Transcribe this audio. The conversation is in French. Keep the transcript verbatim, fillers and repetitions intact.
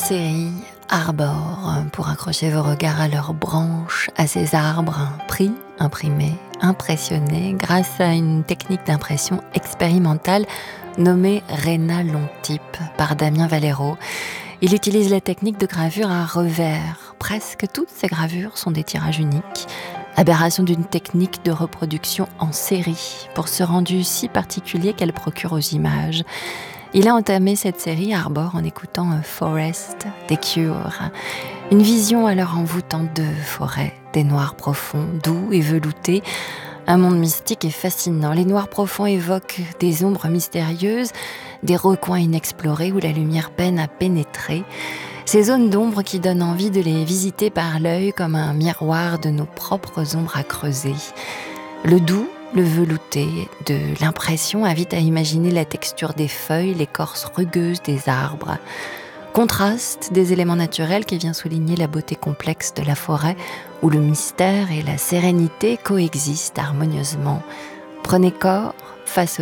série Arbor pour accrocher vos regards à leurs branches, à ces arbres pris, imprimés, impressionnés grâce à une technique d'impression expérimentale nommée Rhéna Long-Type par Damien Valero. Il utilise la technique de gravure à revers. Presque toutes ces gravures sont des tirages uniques, aberration d'une technique de reproduction en série pour ce rendu si particulier qu'elle procure aux images. Il a entamé cette série Arbor en écoutant Forest des Cure, une vision alors envoûtante de forêt, des noirs profonds, doux et veloutés, un monde mystique et fascinant. Les noirs profonds évoquent des ombres mystérieuses, des recoins inexplorés où la lumière peine à pénétrer. Ces zones d'ombre qui donnent envie de les visiter par l'œil comme un miroir de nos propres ombres à creuser. Le doux, le velouté de l'impression invite à imaginer la texture des feuilles, l'écorce rugueuse des arbres. Contraste des éléments naturels qui vient souligner la beauté complexe de la forêt où le mystère et la sérénité coexistent harmonieusement. Prenez corps face au